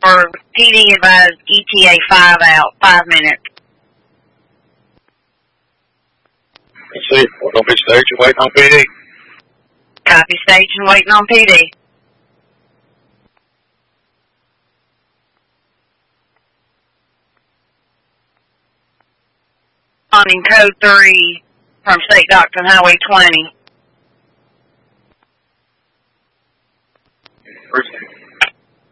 for PD advised ETA 5 out, 5 minutes. Let's see. We're going to be staging, waiting on PD. Copy station, waiting on PD. Responding code 3 from State Doctrine Highway 20. First